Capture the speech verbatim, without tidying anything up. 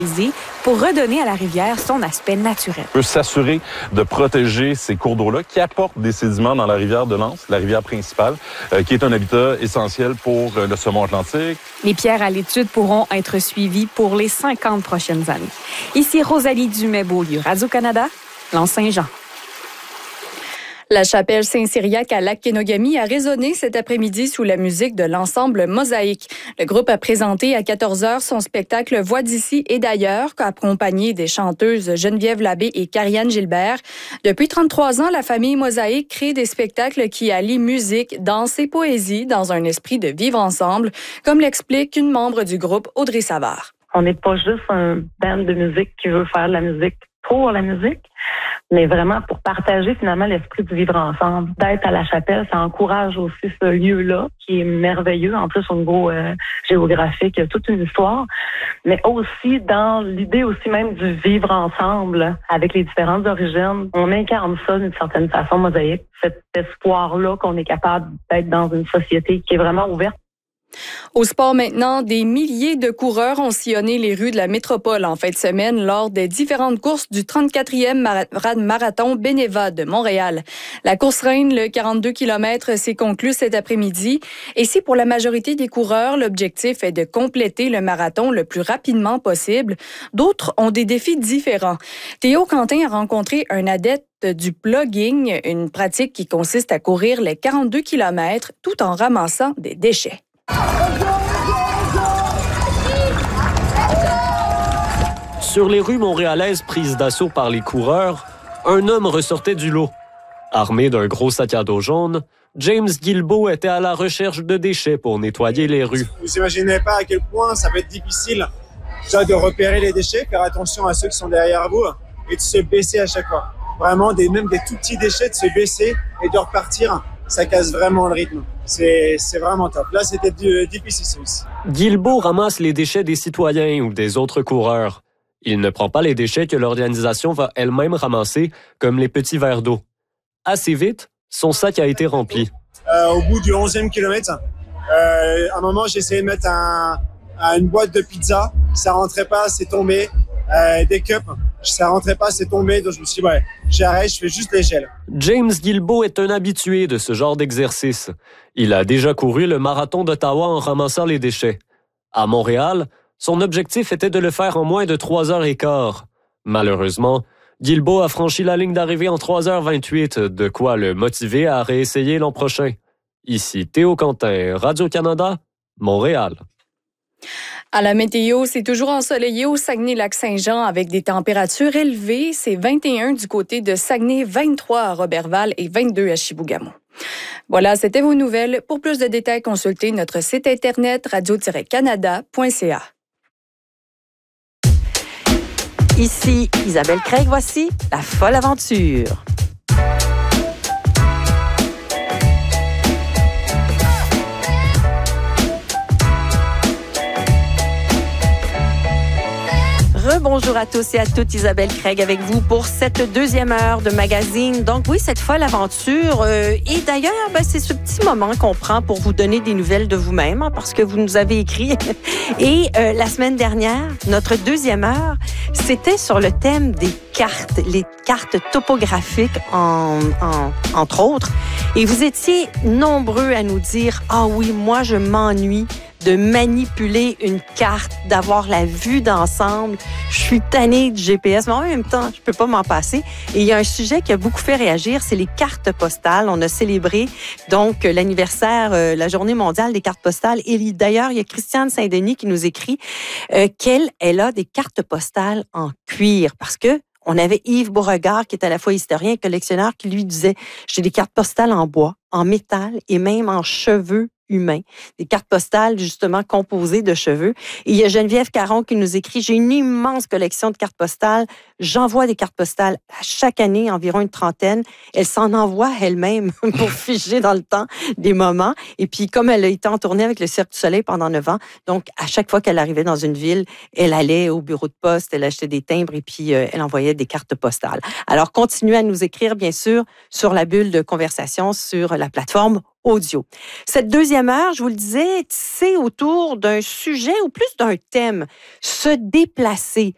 pour redonner à la rivière son aspect naturel. On peut s'assurer de protéger ces cours d'eau-là qui apportent des sédiments dans la rivière de Lens, la rivière principale, euh, qui est un habitat essentiel pour euh, le saumon atlantique. Les pierres à l'étude pourront être suivies pour les cinquante prochaines années. Ici Rosalie Dumais-Beaulieu, Radio-Canada, Lens-Saint-Jean. La chapelle Saint-Cyriaque à Lac-Kenogami a résonné cet après-midi sous la musique de l'ensemble Mosaïque. Le groupe a présenté à quatorze heures son spectacle Voix d'ici et d'ailleurs, accompagné des chanteuses Geneviève Labbé et Karianne Gilbert. Depuis trente-trois ans, la famille Mosaïque crée des spectacles qui allient musique, danse et poésie dans un esprit de vivre ensemble, comme l'explique une membre du groupe, Audrey Savard. On n'est pas juste un band de musique qui veut faire de la musique pour la musique, mais vraiment pour partager finalement l'esprit du vivre ensemble. D'être à la chapelle, ça encourage aussi ce lieu-là qui est merveilleux, en plus au niveau euh, géographique, il y a toute une histoire, mais aussi dans l'idée aussi même du vivre ensemble avec les différentes origines. On incarne ça d'une certaine façon, Mosaïque, cet espoir-là qu'on est capable d'être dans une société qui est vraiment ouverte. Au sport maintenant, des milliers de coureurs ont sillonné les rues de la métropole en fin de semaine lors des différentes courses du trente-quatrième marathon Beneva de Montréal. La course reine, le quarante-deux kilomètres, s'est conclue cet après-midi. Et si pour la majorité des coureurs, l'objectif est de compléter le marathon le plus rapidement possible, d'autres ont des défis différents. Théo Quentin a rencontré un adepte du plugging, une pratique qui consiste à courir les quarante-deux kilomètres tout en ramassant des déchets. Sur les rues montréalaises prises d'assaut par les coureurs, un homme ressortait du lot. Armé d'un gros sac à dos jaune, James Guilbeault était à la recherche de déchets pour nettoyer les rues. Vous imaginez pas à quel point ça peut être difficile déjà de repérer les déchets, faire attention à ceux qui sont derrière vous et de se baisser à chaque fois. Vraiment, des, même des tout petits déchets, de se baisser et de repartir, ça casse vraiment le rythme. C'est, c'est vraiment top. Là, c'était du, difficile aussi. Guilbeault ramasse les déchets des citoyens ou des autres coureurs. Il ne prend pas les déchets que l'organisation va elle-même ramasser, comme les petits verres d'eau. Assez vite, son sac a été rempli. Euh, au bout du onzième kilomètre, euh, à un moment, j'ai essayé de mettre un, un, une boîte de pizza. Ça rentrait pas, c'est tombé. Euh, des cups, ça rentrait pas, c'est tombé. Donc je me suis dit, ouais, j'arrête, je fais juste les gels. James Guilbeault est un habitué de ce genre d'exercice. Il a déjà couru le marathon d'Ottawa en ramassant les déchets. À Montréal, son objectif était de le faire en moins de trois heures quinze. Malheureusement, Guilbeault a franchi la ligne d'arrivée en trois heures vingt-huit, de quoi le motiver à réessayer l'an prochain. Ici Théo Quentin, Radio-Canada, Montréal. À la météo, c'est toujours ensoleillé au Saguenay-Lac-Saint-Jean avec des températures élevées. C'est vingt et un du côté de Saguenay, vingt-trois à Roberval et vingt-deux à Chibougamau. Voilà, c'était vos nouvelles. Pour plus de détails, consultez notre site internet radio tiret canada point c a. Ici Isabelle Craig, voici La Folle Aventure. Rebonjour à tous et à toutes, Isabelle Craig avec vous pour cette deuxième heure de magazine. Donc oui, cette folle aventure. Euh, et d'ailleurs, ben, c'est ce petit moment qu'on prend pour vous donner des nouvelles de vous-même, hein, parce que vous nous avez écrit. Et euh, la semaine dernière, notre deuxième heure, c'était sur le thème des cartes, les cartes topographiques, en, en, entre autres. Et vous étiez nombreux à nous dire « Ah oui, moi, je m'ennuie de manipuler une carte, d'avoir la vue d'ensemble. Je suis tannée du G P S, mais en même temps, je peux pas m'en passer. » Et il y a un sujet qui a beaucoup fait réagir, c'est les cartes postales. On a célébré donc l'anniversaire, euh, la Journée mondiale des cartes postales. Et d'ailleurs, il y a Christiane Saint-Denis qui nous écrit euh, qu'elle elle a des cartes postales en cuir parce que on avait Yves Beauregard, qui est à la fois historien et collectionneur, qui lui disait « J'ai des cartes postales en bois, en métal et même en cheveux humains. » Des cartes postales, justement, composées de cheveux. Et il y a Geneviève Caron qui nous écrit « J'ai une immense collection de cartes postales. J'envoie des cartes postales à chaque année, environ une trentaine. Elle s'en envoie elle-même pour figer dans le temps des moments. Et puis, comme elle a été en tournée avec le Cirque du Soleil pendant neuf ans, donc à chaque fois qu'elle arrivait dans une ville, elle allait au bureau de poste, elle achetait des timbres et puis euh, elle envoyait des cartes postales. Alors, continuez à nous écrire, bien sûr, sur la bulle de conversation sur la plateforme audio. Cette deuxième heure, je vous le disais, c'est autour d'un sujet ou plus d'un thème, se déplacer.